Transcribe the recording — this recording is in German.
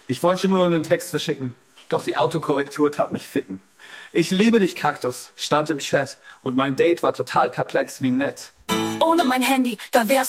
Ich wollte nur einen Text verschicken, doch die Autokorrektur tat mich ficken. Ich liebe dich, Kaktus, stand im Chat und mein Date war total perplex wie nett. Ohne mein Handy, da wär's